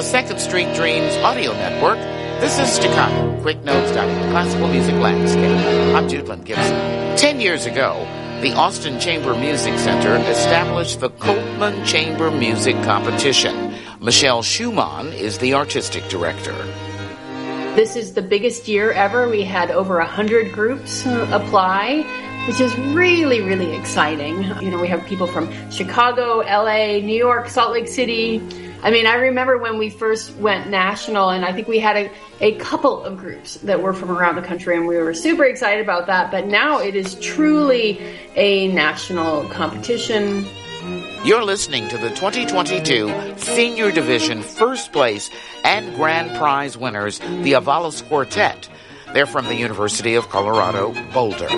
2nd Street Dreams audio network, this is Staccato, quick notes on the classical music landscape. I'm Judelin Gibson. 10 years ago, the Austin Chamber Music Center established the Coltman Chamber Music Competition. Michelle Schumann is the artistic director. This is the biggest year ever. We had over 100 groups apply, which is really, really exciting. You know, we have people from Chicago, LA, New York, Salt Lake City. I mean, I remember when we first went national, and I think we had a couple of groups that were from around the country, and we were super excited about that. But now it is truly a national competition. You're listening to the 2022 Senior Division First Place and Grand Prize winners, the Avalos Quartet. They're from the University of Colorado, Boulder.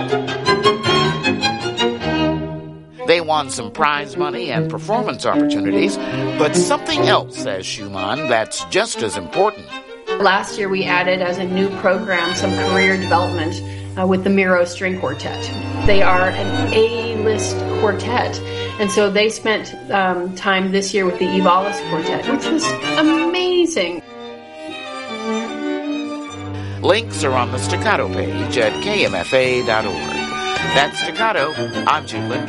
They won some prize money and performance opportunities, but something else, says Schumann, that's just as important. Last year we added as a new program some career development with the Miro String Quartet. They are an A-list quartet, and so they spent time this year with the Avalos Quartet, which was amazing. Links are on the Staccato page at kmfa.org. That's Staccato. I'm Judelin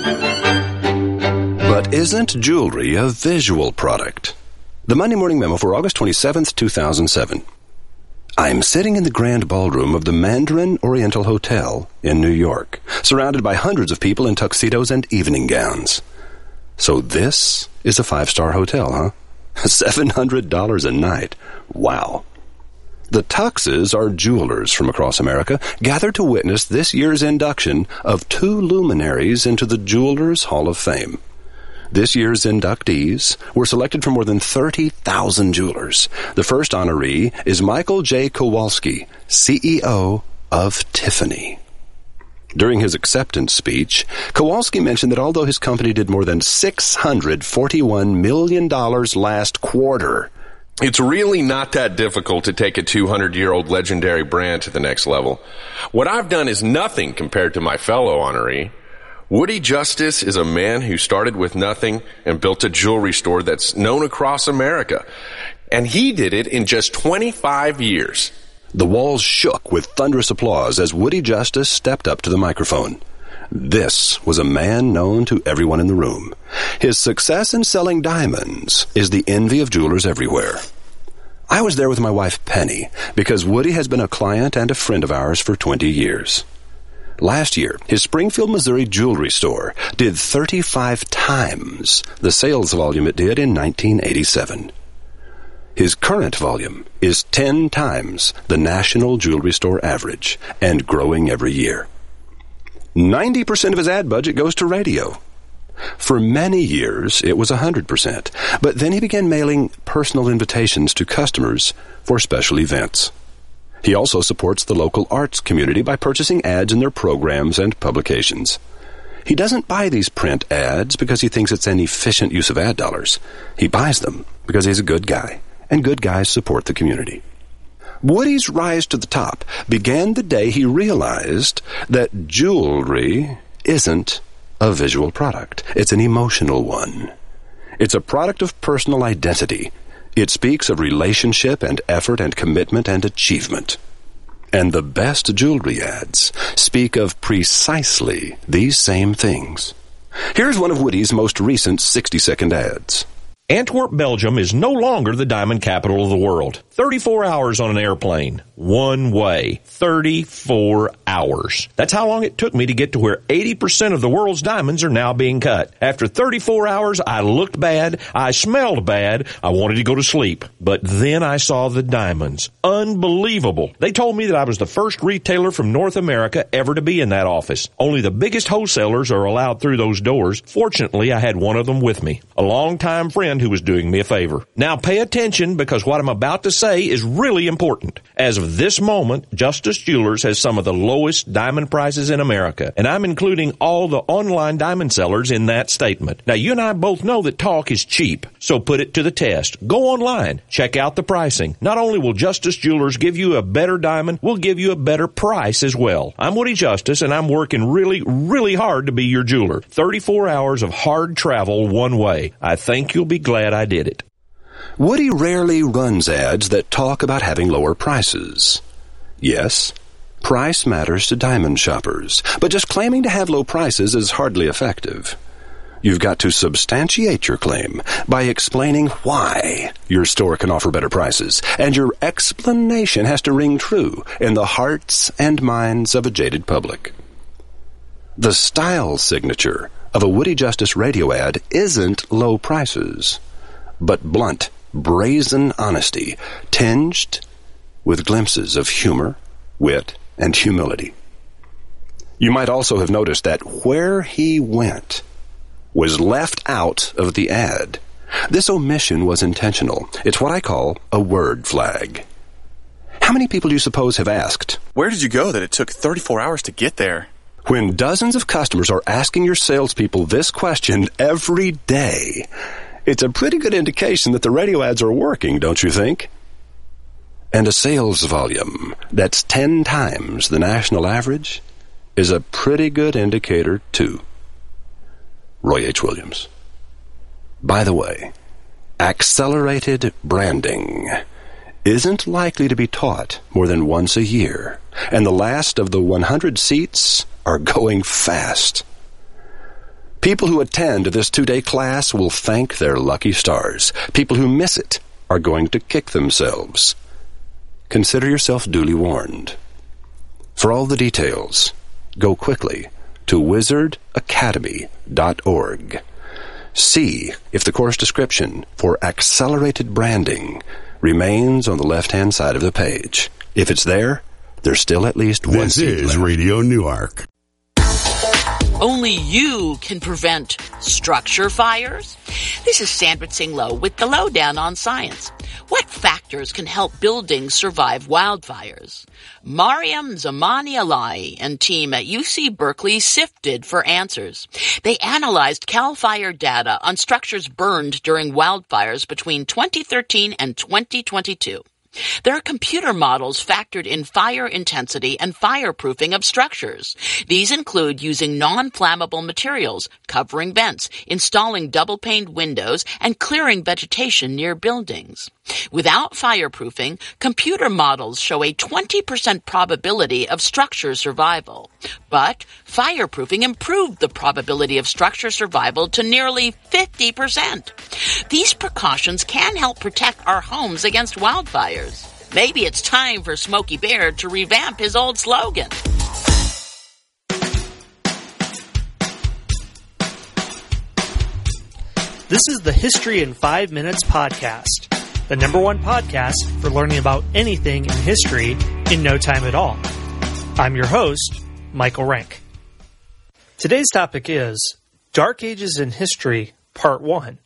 Gibson. But isn't jewelry a visual product? The Monday Morning Memo for August 27th, 2007. I'm sitting in the grand ballroom of the Mandarin Oriental Hotel in New York, surrounded by hundreds of people in tuxedos and evening gowns. So this is a 5-star hotel, huh? $700 a night. Wow. The Tuxes are jewelers from across America gathered to witness this year's induction of 2 luminaries into the Jewelers Hall of Fame. This year's inductees were selected from more than 30,000 jewelers. The first honoree is Michael J. Kowalski, CEO of Tiffany. During his acceptance speech, Kowalski mentioned that although his company did more than $641 million last quarter, it's really not that difficult to take a 200-year-old legendary brand to the next level. What I've done is nothing compared to my fellow honoree. Woody Justice is a man who started with nothing and built a jewelry store that's known across America. And he did it in just 25 years. The walls shook with thunderous applause as Woody Justice stepped up to the microphone. This was a man known to everyone in the room. His success in selling diamonds is the envy of jewelers everywhere. I was there with my wife Penny because Woody has been a client and a friend of ours for 20 years. Last year, his Springfield, Missouri jewelry store did 35 times the sales volume it did in 1987. His current volume is 10 times the national jewelry store average and growing every year. 90% of his ad budget goes to radio. For many years, it was 100%, but then he began mailing personal invitations to customers for special events. He also supports the local arts community by purchasing ads in their programs and publications. He doesn't buy these print ads because he thinks it's an efficient use of ad dollars. He buys them because he's a good guy, and good guys support the community. Woody's rise to the top began the day he realized that jewelry isn't a visual product. It's an emotional one. It's a product of personal identity. It speaks of relationship and effort and commitment and achievement. And the best jewelry ads speak of precisely these same things. Here's one of Woody's most recent 60-second ads. Antwerp, Belgium is no longer the diamond capital of the world. 34 hours on an airplane. One way. 34 hours. That's how long it took me to get to where 80% of the world's diamonds are now being cut. After 34 hours, I looked bad. I smelled bad. I wanted to go to sleep. But then I saw the diamonds. Unbelievable. They told me that I was the first retailer from North America ever to be in that office. Only the biggest wholesalers are allowed through those doors. Fortunately, I had one of them with me. A longtime friend who was doing me a favor. Now pay attention because what I'm about to say is really important. As of this moment, Justice Jewelers has some of the lowest diamond prices in America, and I'm including all the online diamond sellers in that statement. Now, you and I both know that talk is cheap, so put it to the test. Go online, check out the pricing. Not only will Justice Jewelers give you a better diamond, we'll give you a better price as well. I'm Woody Justice, and I'm working really, really hard to be your jeweler. 34 hours of hard travel one way. I think you'll be glad I did it. Woody rarely runs ads that talk about having lower prices. Yes, price matters to diamond shoppers, but just claiming to have low prices is hardly effective. You've got to substantiate your claim by explaining why your store can offer better prices, and your explanation has to ring true in the hearts and minds of a jaded public. The style signature of a Woody Justice radio ad isn't low prices, but blunt, brazen honesty tinged with glimpses of humor, wit, and humility. You might also have noticed that where he went was left out of the ad. This omission was intentional. It's what I call a word flag. How many people do you suppose have asked, "Where did you go that it took 34 hours to get there?" When dozens of customers are asking your salespeople this question every day, it's a pretty good indication that the radio ads are working, don't you think? And a sales volume that's 10 times the national average is a pretty good indicator, too. Roy H. Williams. By the way, accelerated branding isn't likely to be taught more than once a year, and the last of the 100 seats are going fast. People who attend this 2-day class will thank their lucky stars. People who miss it are going to kick themselves. Consider yourself duly warned. For all the details, go quickly to wizardacademy.org. See if the course description for accelerated branding remains on the left-hand side of the page. If it's there, there's still at least one seat left. This is Radio Newark. Only you can prevent structure fires? This is Sandra Tsing-Loh with the Lowdown on Science. What factors can help buildings survive wildfires? Mariam Zamani-Alai and team at UC Berkeley sifted for answers. They analyzed CAL FIRE data on structures burned during wildfires between 2013 and 2022. There are computer models factored in fire intensity and fireproofing of structures. These include using non-flammable materials, covering vents, installing double-paned windows, and clearing vegetation near buildings. Without fireproofing, computer models show a 20% probability of structure survival. But fireproofing improved the probability of structure survival to nearly 50%. These precautions can help protect our homes against wildfires. Maybe it's time for Smokey Bear to revamp his old slogan. This is the History in 5 Minutes podcast, the #1 podcast for learning about anything in history in no time at all. I'm your host, Michael Rank. Today's topic is Dark Ages in History, Part 1,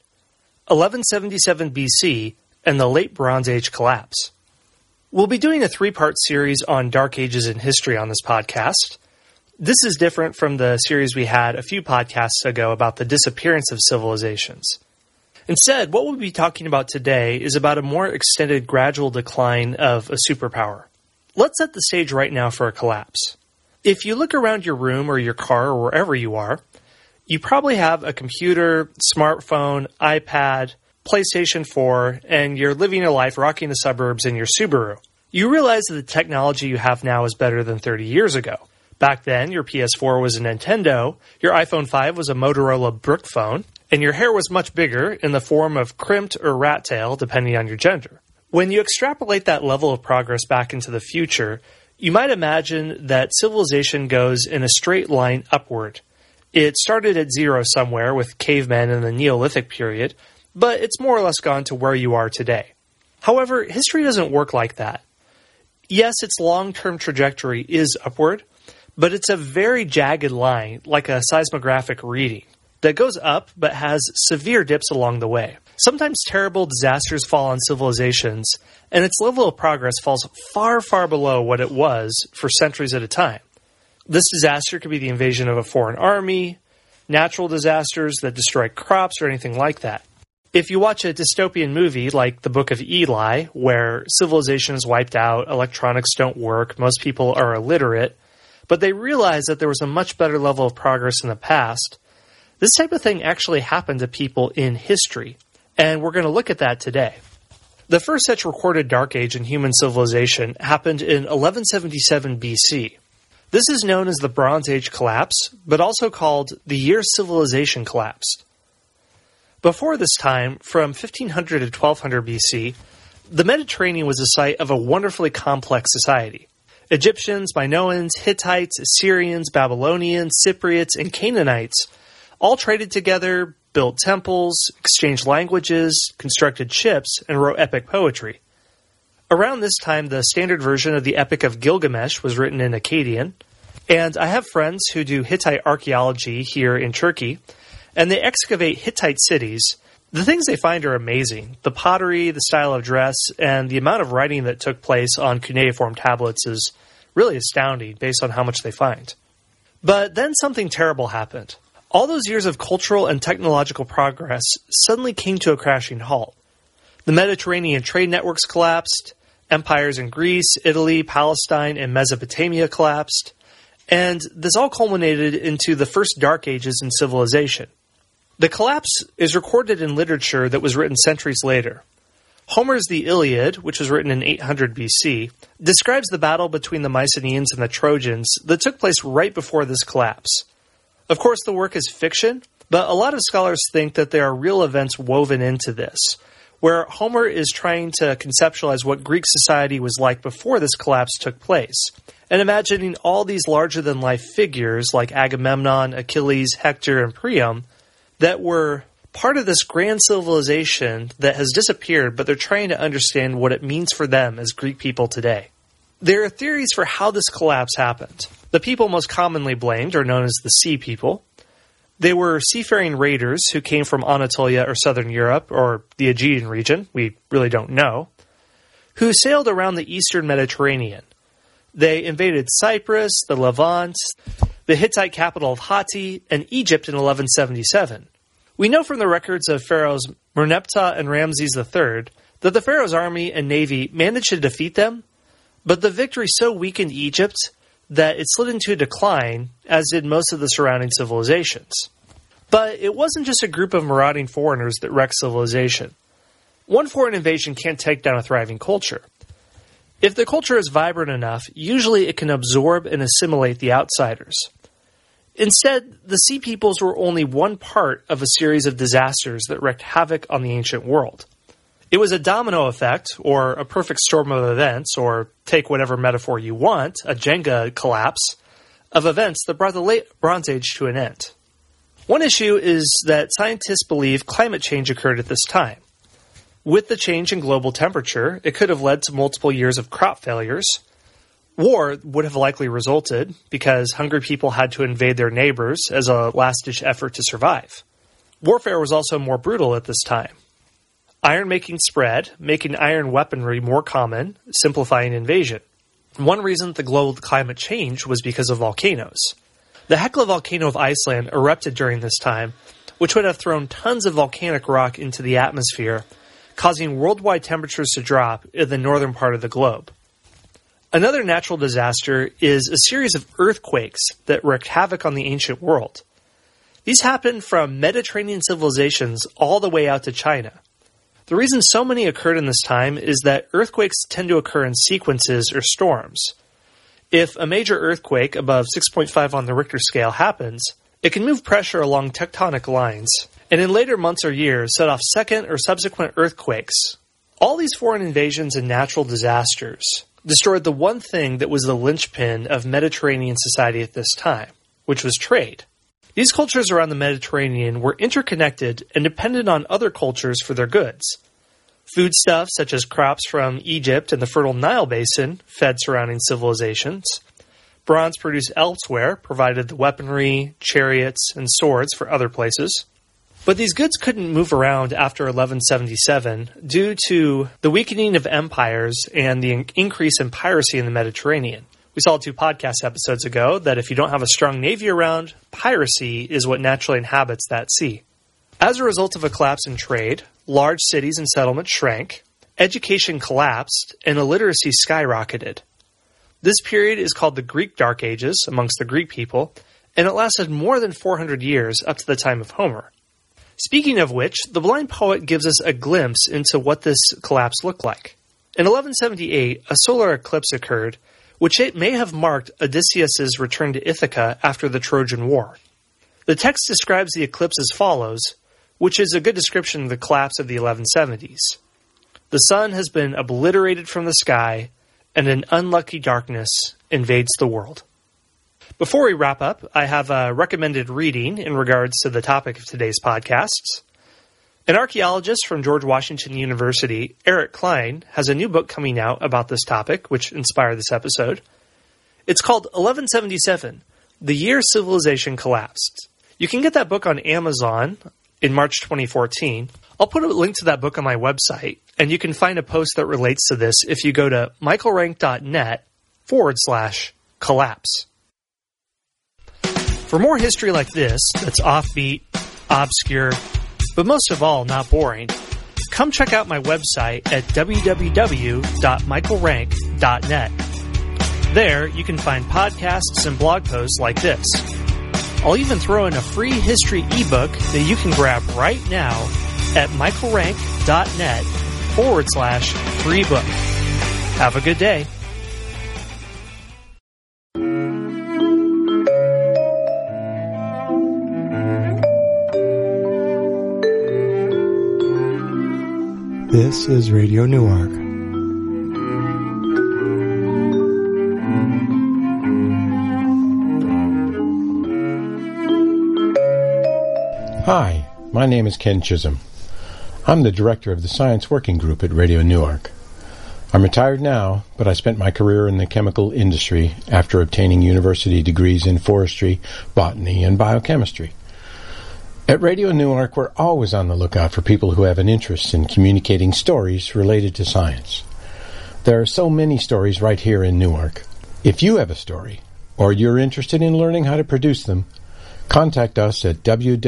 1177 BC and the Late Bronze Age Collapse. We'll be doing a 3-part series on Dark Ages in History on this podcast. This is different from the series we had a few podcasts ago about the disappearance of civilizations. Instead, what we'll be talking about today is about a more extended gradual decline of a superpower. Let's set the stage right now for a collapse. If you look around your room or your car or wherever you are, you probably have a computer, smartphone, iPad, PlayStation 4, and you're living your life rocking the suburbs in your Subaru. You realize that the technology you have now is better than 30 years ago. Back then, your PS4 was a Nintendo, your iPhone 5 was a Motorola brick phone, and your hair was much bigger in the form of crimped or rat tail, depending on your gender. When you extrapolate that level of progress back into the future, you might imagine that civilization goes in a straight line upward. It started at zero somewhere with cavemen in the Neolithic period, but it's more or less gone to where you are today. However, history doesn't work like that. Yes, its long-term trajectory is upward, but it's a very jagged line, like a seismographic reading, that goes up but has severe dips along the way. Sometimes terrible disasters fall on civilizations, and its level of progress falls far, far below what it was for centuries at a time. This disaster could be the invasion of a foreign army, natural disasters that destroy crops, or anything like that. If you watch a dystopian movie like The Book of Eli, where civilization is wiped out, electronics don't work, most people are illiterate, but they realize that there was a much better level of progress in the past, this type of thing actually happened to people in history, and we're going to look at that today. The first such recorded Dark Age in human civilization happened in 1177 BC. This is known as the Bronze Age collapse, but also called the year civilization collapsed. Before this time, from 1500 to 1200 BC, the Mediterranean was the site of a wonderfully complex society. Egyptians, Minoans, Hittites, Assyrians, Babylonians, Cypriots, and Canaanites all traded together, built temples, exchanged languages, constructed ships, and wrote epic poetry. Around this time, the standard version of the Epic of Gilgamesh was written in Akkadian, and I have friends who do Hittite archaeology here in Turkey, and they excavate Hittite cities. The things they find are amazing. The pottery, the style of dress, and the amount of writing that took place on cuneiform tablets is really astounding based on how much they find. But then something terrible happened. All those years of cultural and technological progress suddenly came to a crashing halt. The Mediterranean trade networks collapsed, empires in Greece, Italy, Palestine, and Mesopotamia collapsed, and this all culminated into the first Dark Ages in civilization. The collapse is recorded in literature that was written centuries later. Homer's The Iliad, which was written in 800 BC, describes the battle between the Mycenaeans and the Trojans that took place right before this collapse. Of course, the work is fiction, but a lot of scholars think that there are real events woven into this, where Homer is trying to conceptualize what Greek society was like before this collapse took place, and imagining all these larger-than-life figures like Agamemnon, Achilles, Hector, and Priam that were part of this grand civilization that has disappeared, but they're trying to understand what it means for them as Greek people today. There are theories for how this collapse happened. The people most commonly blamed are known as the Sea People. They were seafaring raiders who came from Anatolia or southern Europe, or the Aegean region, we really don't know, who sailed around the eastern Mediterranean. They invaded Cyprus, the Levant, the Hittite capital of Hatti, and Egypt in 1177. We know from the records of pharaohs Merneptah and Ramses III that the pharaoh's army and navy managed to defeat them, but the victory so weakened Egypt that it slid into a decline, as did most of the surrounding civilizations. But it wasn't just a group of marauding foreigners that wrecked civilization. One foreign invasion can't take down a thriving culture. If the culture is vibrant enough, usually it can absorb and assimilate the outsiders. Instead, the Sea Peoples were only one part of a series of disasters that wreaked havoc on the ancient world. It was a domino effect, or a perfect storm of events, or take whatever metaphor you want, a Jenga collapse, of events that brought the late Bronze Age to an end. One issue is that scientists believe climate change occurred at this time. With the change in global temperature, it could have led to multiple years of crop failures. War would have likely resulted because hungry people had to invade their neighbors as a last-ditch effort to survive. Warfare was also more brutal at this time. Iron-making spread, making iron weaponry more common, simplifying invasion. One reason the global climate changed was because of volcanoes. The Hekla volcano of Iceland erupted during this time, which would have thrown tons of volcanic rock into the atmosphere, causing worldwide temperatures to drop in the northern part of the globe. Another natural disaster is a series of earthquakes that wreaked havoc on the ancient world. These happened from Mediterranean civilizations all the way out to China. The reason so many occurred in this time is that earthquakes tend to occur in sequences or storms. If a major earthquake above 6.5 on the Richter scale happens, it can move pressure along tectonic lines, and in later months or years set off second or subsequent earthquakes. All these foreign invasions and natural disasters destroyed the one thing that was the linchpin of Mediterranean society at this time, which was trade. These cultures around the Mediterranean were interconnected and depended on other cultures for their goods. Foodstuffs such as crops from Egypt and the fertile Nile Basin fed surrounding civilizations. Bronze produced elsewhere provided the weaponry, chariots, and swords for other places. But these goods couldn't move around after 1177 due to the weakening of empires and the increase in piracy in the Mediterranean. We saw 2 podcast episodes ago that if you don't have a strong navy around, piracy is what naturally inhabits that sea. As a result of a collapse in trade, large cities and settlements shrank, education collapsed, and illiteracy skyrocketed. This period is called the Greek Dark Ages amongst the Greek people, and it lasted more than 400 years up to the time of Homer. Speaking of which, the blind poet gives us a glimpse into what this collapse looked like. In 1178, a solar eclipse occurred, which it may have marked Odysseus' return to Ithaca after the Trojan War. The text describes the eclipse as follows, which is a good description of the collapse of the 1170s. The sun has been obliterated from the sky, and an unlucky darkness invades the world. Before we wrap up, I have a recommended reading in regards to the topic of today's podcasts. An archaeologist from George Washington University, Eric Klein, has a new book coming out about this topic, which inspired this episode. It's called 1177, The Year Civilization Collapsed. You can get that book on Amazon in March 2014. I'll put a link to that book on my website, and you can find a post that relates to this if you go to michaelrank.net/collapse. For more history like this, that's offbeat, obscure, but most of all, not boring, come check out my website at www.michaelrank.net. There, you can find podcasts and blog posts like this. I'll even throw in a free history ebook that you can grab right now at michaelrank.net/free book. Have a good day. This is Radio Newark. Hi, my name is Ken Chisholm. I'm the director of the Science Working Group at Radio Newark. I'm retired now, but I spent my career in the chemical industry after obtaining university degrees in forestry, botany, and biochemistry. At Radio Newark, we're always on the lookout for people who have an interest in communicating stories related to science. There are so many stories right here in Newark. If you have a story, or you're interested in learning how to produce them, contact us at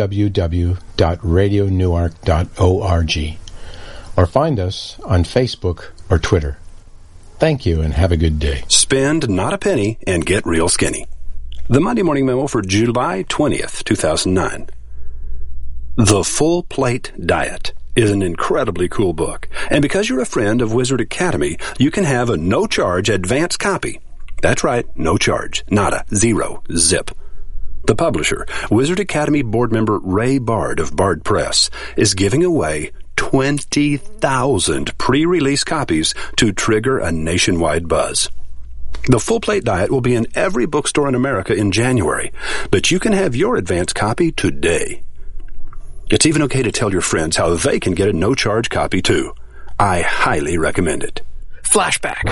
www.radionewark.org or find us on Facebook or Twitter. Thank you and have a good day. Spend not a penny and get real skinny. The Monday Morning Memo for July 20th, 2009. The Full Plate Diet is an incredibly cool book, and because you're a friend of Wizard Academy, you can have a no-charge advance copy. That's right, no charge, nada, zero, zip. The publisher, Wizard Academy board member Ray Bard of Bard Press, is giving away 20,000 pre-release copies to trigger a nationwide buzz. The Full Plate Diet will be in every bookstore in America in January, but you can have your advance copy today. It's even okay to tell your friends how they can get a no-charge copy too. I highly recommend it. Flashback.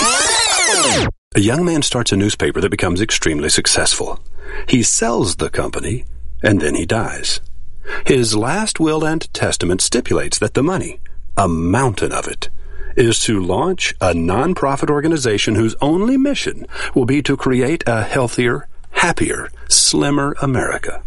A young man starts a newspaper that becomes extremely successful. He sells the company, and then he dies. His last will and testament stipulates that the money, a mountain of it, is to launch a non-profit organization whose only mission will be to create a healthier, happier, slimmer America.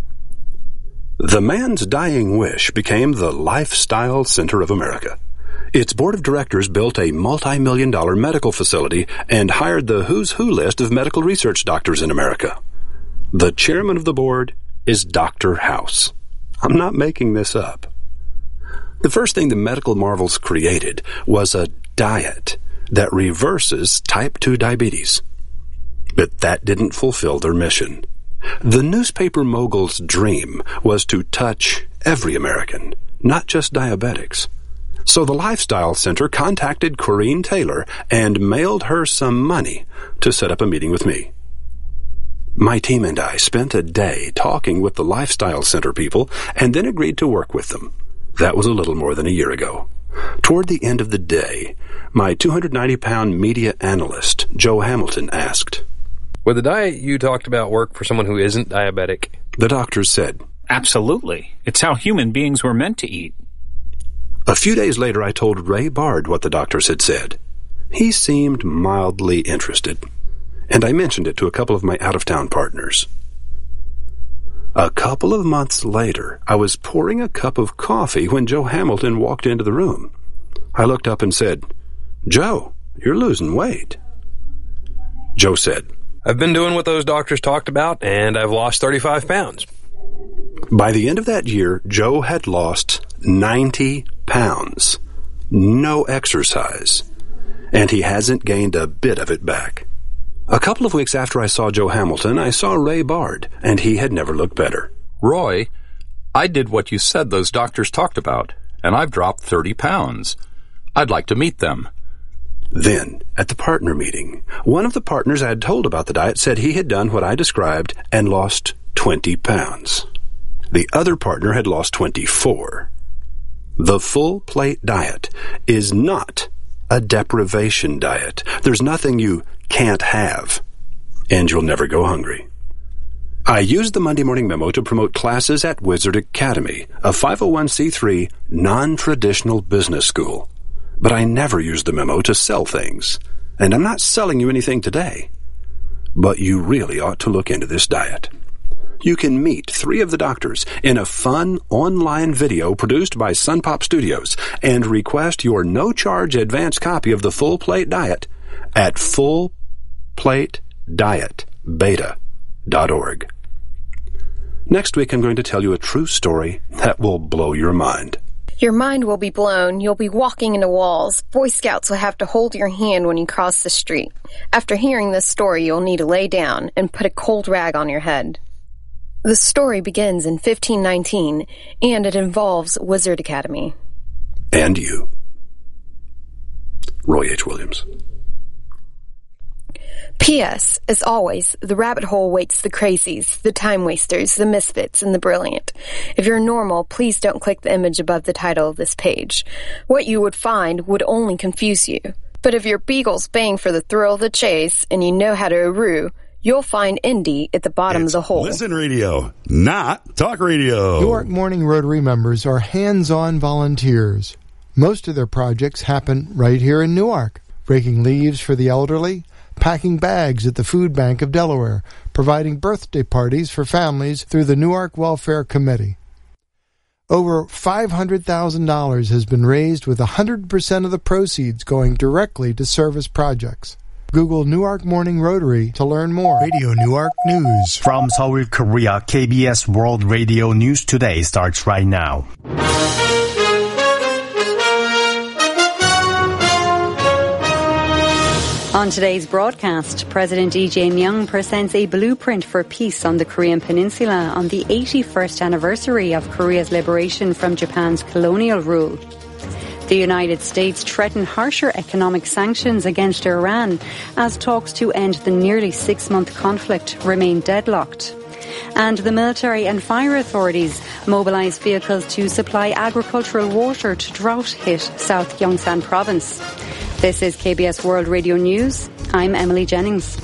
The man's dying wish became the Lifestyle Center of America. Its board of directors built a multi-million-dollar medical facility and hired the who's who list of medical research doctors in America. The chairman of the board is Dr. House. I'm not making this up. The first thing the medical marvels created was a diet that reverses type 2 diabetes. But that didn't fulfill their mission. The newspaper mogul's dream was to touch every American, not just diabetics. So the Lifestyle Center contacted Corrine Taylor and mailed her some money to set up a meeting with me. My team and I spent a day talking with the Lifestyle Center people and then agreed to work with them. That was a little more than a year ago. Toward the end of the day, my 290-pound media analyst, Joe Hamilton, asked, "Would the diet you talked about work for someone who isn't diabetic?" The doctors said, "Absolutely. It's how human beings were meant to eat." A few days later, I told Ray Bard what the doctors had said. He seemed mildly interested, and I mentioned it to a couple of my out-of-town partners. A couple of months later, I was pouring a cup of coffee when Joe Hamilton walked into the room. I looked up and said, "Joe, you're losing weight." Joe said, "I've been doing what those doctors talked about, and I've lost 35 pounds. By the end of that year, Joe had lost 90 pounds. No exercise. And he hasn't gained a bit of it back. A couple of weeks after I saw Joe Hamilton, I saw Ray Bard, and he had never looked better. Roy, I did what you said those doctors talked about, and I've dropped 30 pounds. I'd like to meet them. Then, at the partner meeting, one of the partners I had told about the diet said he had done what I described and lost 20 pounds. The other partner had lost 24. The full plate diet is not a deprivation diet. There's nothing you can't have, and you'll never go hungry. I used the Monday Morning Memo to promote classes at Wizard Academy, a 501c3 non-traditional business school. But I never used the memo to sell things, and I'm not selling you anything today. But you really ought to look into this diet. You can meet 3 of the doctors in a fun online video produced by Sun Pop Studios and request your no-charge advance copy of the Full Plate Diet at fullplatedietbeta.org. Next week I'm going to tell you a true story that will blow your mind. Your mind will be blown. You'll be walking into walls. Boy Scouts will have to hold your hand when you cross the street. After hearing this story, you'll need to lay down and put a cold rag on your head. The story begins in 1519, and it involves Wizard Academy. And you. Roy H. Williams. P.S. As always, the rabbit hole waits the crazies, the time wasters, the misfits, and the brilliant. If you're normal, please don't click the image above the title of this page. What you would find would only confuse you. But if your beagle's baying for the thrill of the chase, and you know how to aroo, you'll find Indy at the bottom of the hole. Listen radio, not talk radio. Newark Morning Rotary members are hands-on volunteers. Most of their projects happen right here in Newark. Breaking leaves for the elderly, packing bags at the Food Bank of Delaware, providing birthday parties for families through the Newark Welfare Committee. Over $500,000 has been raised with 100% of the proceeds going directly to service projects. Google Newark Morning Rotary to learn more. Radio Newark News. From Seoul, Korea, KBS World Radio News Today starts right now. On today's broadcast, President Lee Jae-myung presents a blueprint for peace on the Korean Peninsula on the 81st anniversary of Korea's liberation from Japan's colonial rule. The United States threatened harsher economic sanctions against Iran as talks to end the nearly 6-month conflict remain deadlocked. And the military and fire authorities mobilise vehicles to supply agricultural water to drought-hit South Gyeongsang province. This is KBS World Radio News. I'm Emily Jennings.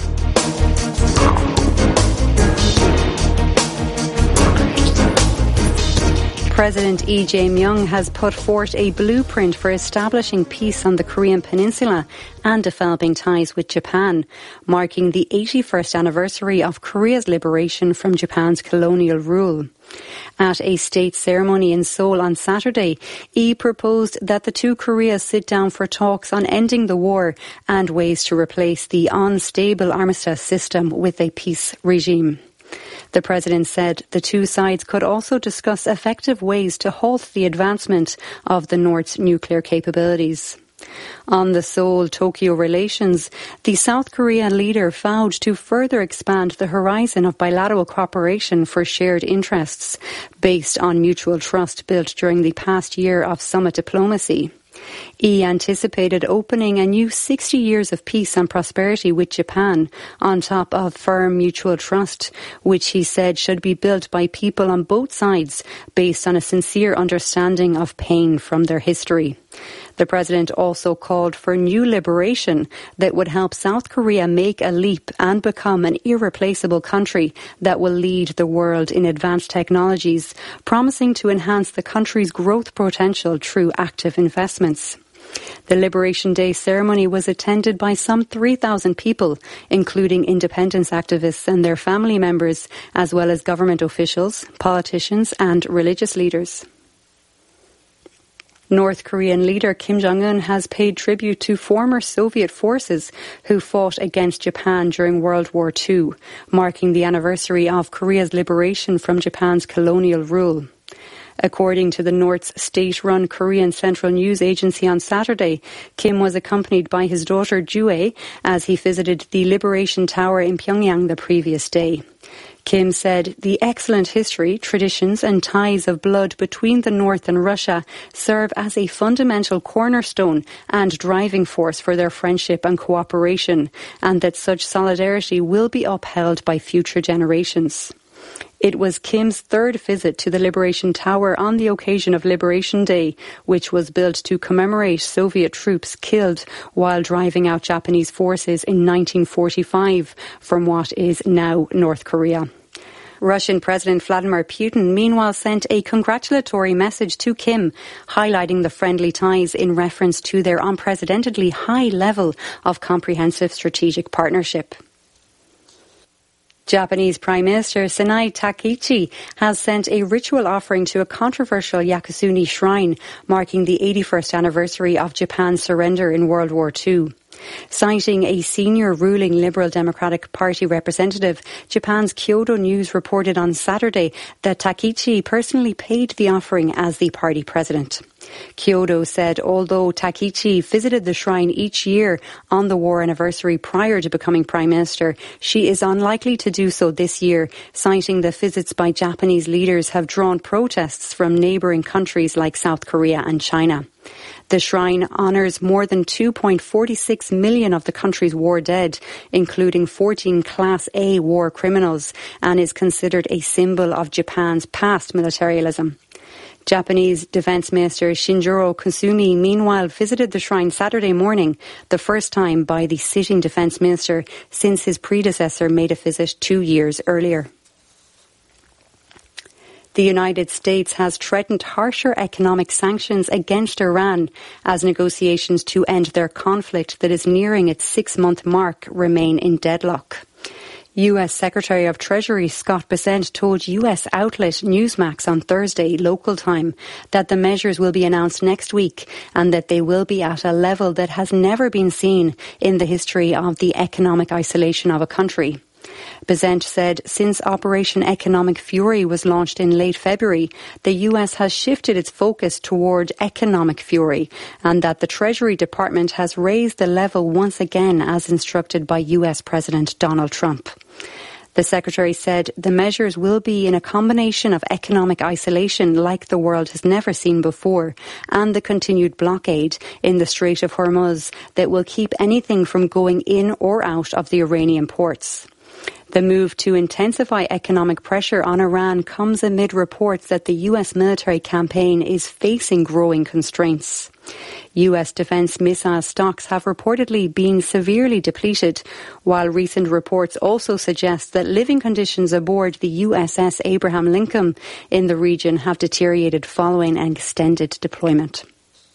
President Lee Jae-myung has put forth a blueprint for establishing peace on the Korean Peninsula and developing ties with Japan, marking the 81st anniversary of Korea's liberation from Japan's colonial rule. At a state ceremony in Seoul on Saturday, Lee proposed that the two Koreas sit down for talks on ending the war and ways to replace the unstable armistice system with a peace regime. The president said the two sides could also discuss effective ways to halt the advancement of the North's nuclear capabilities. On the Seoul-Tokyo relations, the South Korean leader vowed to further expand the horizon of bilateral cooperation for shared interests, based on mutual trust built during the past year of summit diplomacy. He anticipated opening a new 60 years of peace and prosperity with Japan, on top of firm mutual trust, which he said should be built by people on both sides, based on a sincere understanding of pain from their history. The president also called for new liberation that would help South Korea make a leap and become an irreplaceable country that will lead the world in advanced technologies, promising to enhance the country's growth potential through active investments. The Liberation Day ceremony was attended by some 3,000 people, including independence activists and their family members, as well as government officials, politicians and religious leaders. North Korean leader Kim Jong-un has paid tribute to former Soviet forces who fought against Japan during World War II, marking the anniversary of Korea's liberation from Japan's colonial rule. According to the North's state-run Korean Central News Agency on Saturday, Kim was accompanied by his daughter Jue as he visited the Liberation Tower in Pyongyang the previous day. Kim said the excellent history, traditions and ties of blood between the North and Russia serve as a fundamental cornerstone and driving force for their friendship and cooperation, and that such solidarity will be upheld by future generations. It was Kim's third visit to the Liberation Tower on the occasion of Liberation Day, which was built to commemorate Soviet troops killed while driving out Japanese forces in 1945 from what is now North Korea. Russian President Vladimir Putin, meanwhile, sent a congratulatory message to Kim, highlighting the friendly ties in reference to their unprecedentedly high level of comprehensive strategic partnership. Japanese Prime Minister Sanae Takaichi has sent a ritual offering to a controversial Yakusuni shrine, marking the 81st anniversary of Japan's surrender in World War II. Citing a senior ruling Liberal Democratic Party representative, Japan's Kyodo News reported on Saturday that Takaichi personally paid the offering as the party president. Kyodo said although Takaichi visited the shrine each year on the war anniversary prior to becoming Prime Minister, she is unlikely to do so this year, citing the visits by Japanese leaders have drawn protests from neighbouring countries like South Korea and China. The shrine honours more than 2.46 million of the country's war dead, including 14 Class A war criminals, and is considered a symbol of Japan's past militarism. Japanese Defence Minister Shinjiro Kusumi, meanwhile, visited the shrine Saturday morning, the first time by the sitting Defence Minister since his predecessor made a visit 2 years earlier. The United States has threatened harsher economic sanctions against Iran as negotiations to end their conflict that is nearing its 6-month mark remain in deadlock. U.S. Secretary of Treasury Scott Bessent told U.S. outlet Newsmax on Thursday, local time, that the measures will be announced next week and that they will be at a level that has never been seen in the history of the economic isolation of a country. Bessent said since Operation Economic Fury was launched in late February, the US has shifted its focus toward economic fury and that the Treasury Department has raised the level once again as instructed by US President Donald Trump. The Secretary said the measures will be in a combination of economic isolation like the world has never seen before and the continued blockade in the Strait of Hormuz that will keep anything from going in or out of the Iranian ports. The move to intensify economic pressure on Iran comes amid reports that the US military campaign is facing growing constraints. US defence missile stocks have reportedly been severely depleted, while recent reports also suggest that living conditions aboard the USS Abraham Lincoln in the region have deteriorated following an extended deployment.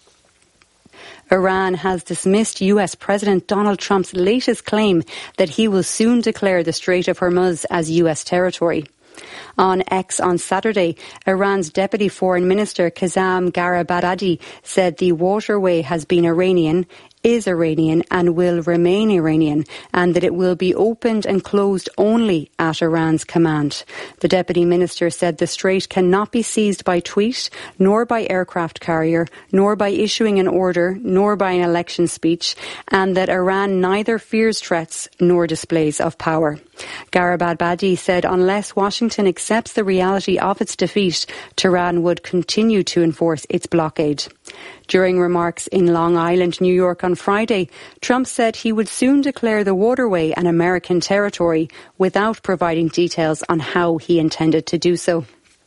Iran has dismissed US President Donald Trump's latest claim that he will soon declare the Strait of Hormuz as US territory. On X on Saturday, Iran's Deputy Foreign Minister Kazem Garibabadi said the waterway has been Iranian, is Iranian and will remain Iranian, and that it will be opened and closed only at Iran's command. The Deputy Minister said the strait cannot be seized by tweet, nor by aircraft carrier, nor by issuing an order, nor by an election speech, and that Iran neither fears threats nor displays of power. Garibabadi said unless Washington accepts the reality of its defeat, Tehran would continue to enforce its blockade. During remarks in Long Island, New York on Friday, Trump said he would soon declare the waterway an American territory without providing details on how he intended to do so.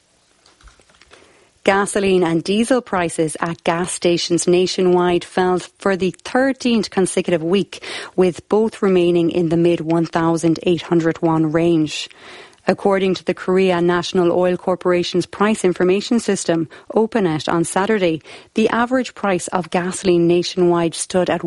Gasoline and diesel prices at gas stations nationwide fell for the 13th consecutive week, with both remaining in the mid-1,800 won range. According to the Korea National Oil Corporation's price information system, OPENET, on Saturday, the average price of gasoline nationwide stood at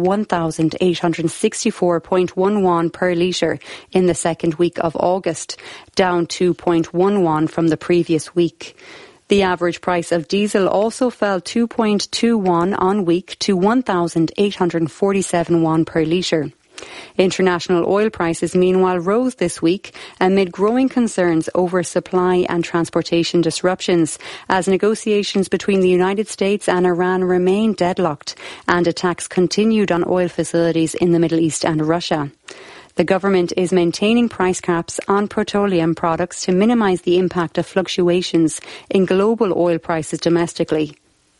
1,864.1 won per litre in the second week of August, down 2.1 won from the previous week. The average price of diesel also fell 2.21 on week to 1,847 won per litre. International oil prices, meanwhile, rose this week amid growing concerns over supply and transportation disruptions as negotiations between the United States and Iran remain deadlocked and attacks continued on oil facilities in the Middle East and Russia. The government is maintaining price caps on petroleum products to minimise the impact of fluctuations in global oil prices domestically.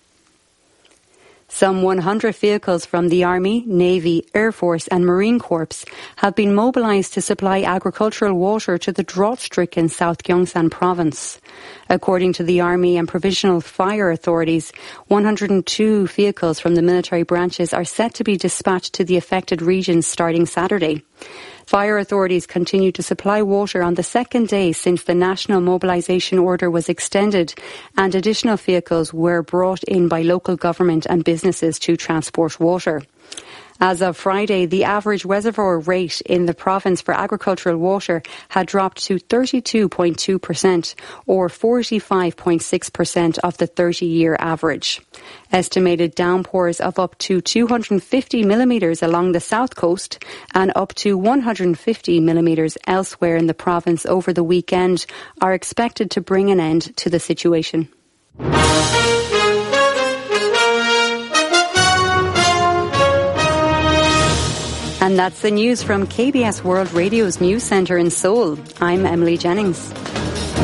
Some 100 vehicles from the Army, Navy, Air Force and Marine Corps have been mobilised to supply agricultural water to the drought-stricken South Gyeongsang province. According to the Army and Provincial Fire Authorities, 102 vehicles from the military branches are set to be dispatched to the affected regions starting Saturday. Fire authorities continue to supply water on the second day since the national mobilisation order was extended, and additional vehicles were brought in by local government and businesses to transport water. As of Friday, the average reservoir rate in the province for agricultural water had dropped to 32.2% or 45.6% of the 30-year average. Estimated downpours of up to 250 millimetres along the south coast and up to 150 millimetres elsewhere in the province over the weekend are expected to bring an end to the situation. And that's the news from KBS World Radio's News Centre in Seoul. I'm Emily Jennings.